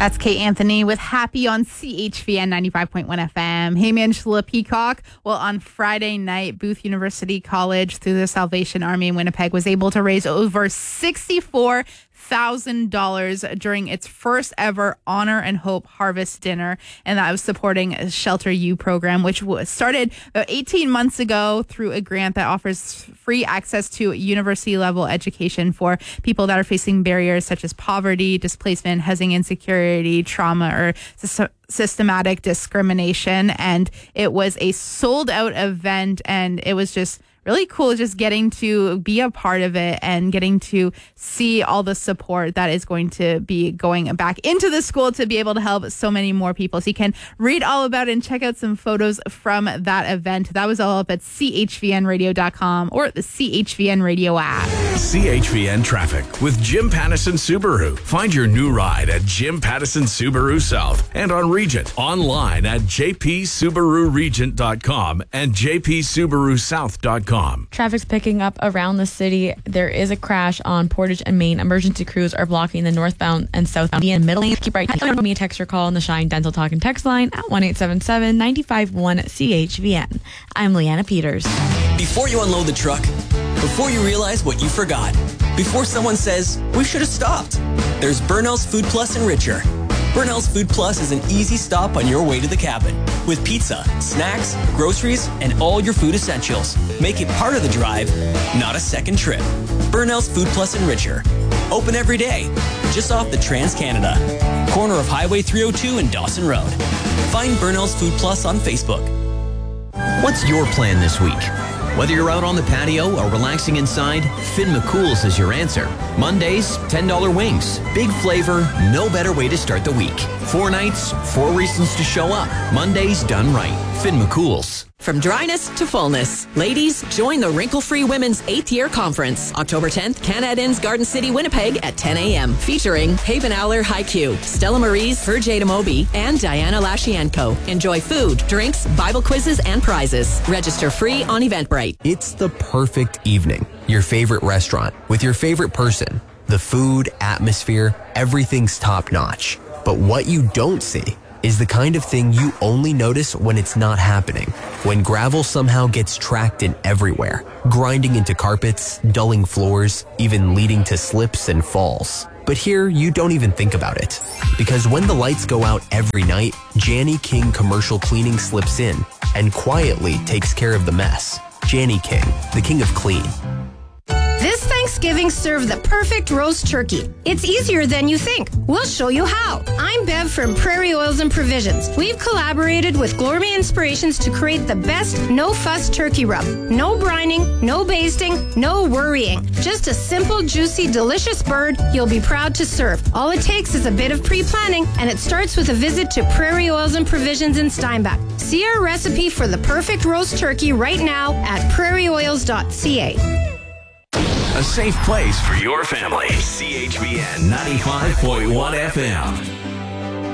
That's Kate Anthony with Happy on CHVN 95.1 FM. Hey, Angela Peacock. Well, on Friday night, Booth University College, through the Salvation Army in Winnipeg, was able to raise over $64,000 during its first ever Honor and Hope Harvest Dinner. And that was supporting a Shelter U program, which was started about 18 months ago through a grant that offers free access to university level education for people that are facing barriers such as poverty, displacement, housing insecurity, trauma, or systematic discrimination. And it was a sold out event, and it was just really cool just getting to be a part of it and getting to see all the support that is going to be going back into the school to be able to help so many more people. So you can read all about it and check out some photos from that event. That was all up at chvnradio.com or the CHVN Radio app. CHVN Traffic with Jim Pattison Subaru. Find your new ride at Jim Pattison Subaru South and on Regent. Online at jpsubaruregent.com and jpsubarusouth.com. Traffic's picking up around the city. There is a crash on Portage and Main. Emergency crews are blocking the northbound and southbound and middle lane. Keep right. Me a text or call on the Shine Dental Talk and text line at 1-877-951-CHVN. I'm Leanna Peters. Before you unload the truck, before you realize what you forgot, before someone says, we should have stopped, there's Burnell's Food Plus and Richer. Burnell's Food Plus is an easy stop on your way to the cabin with pizza, snacks, groceries, and all your food essentials. Make it part of the drive, not a second trip. Burnell's Food Plus and Richer. Open every day, just off the Trans-Canada, corner of Highway 302 and Dawson Road. Find Burnell's Food Plus on Facebook. What's your plan this week? Whether you're out on the patio or relaxing inside, Finn McCool's is your answer. Mondays, $10 wings. Big flavor, no better way to start the week. 4 nights, 4 reasons to show up. Mondays done right. Finn McCool's. From dryness to fullness, ladies, join the Wrinkle-Free Women's 8th Year Conference. October 10th, Canada Inn's Garden City, Winnipeg at 10 a.m. Featuring Haven Aller Haiku, Stella Maries, Jada Moby, and Diana Lashienko. Enjoy food, drinks, Bible quizzes, and prizes. Register free on Eventbrite. It's the perfect evening. Your favorite restaurant with your favorite person. The food, atmosphere, everything's top notch. But what you don't see is the kind of thing you only notice when it's not happening. When gravel somehow gets tracked in everywhere, grinding into carpets, dulling floors, even leading to slips and falls. But here, you don't even think about it. Because when the lights go out every night, Janny King Commercial Cleaning slips in and quietly takes care of the mess. Janny King, the king of clean. This Thanksgiving, serve the perfect roast turkey. It's easier than you think. We'll show you how. I'm Bev from Prairie Oils and Provisions. We've collaborated with Gourmet Inspirations to create the best no-fuss turkey rub. No brining, no basting, no worrying. Just a simple, juicy, delicious bird you'll be proud to serve. All it takes is a bit of pre-planning, and it starts with a visit to Prairie Oils and Provisions in Steinbach. See our recipe for the perfect roast turkey right now at prairieoils.ca. A safe place for your family. CHVN 95.1 FM.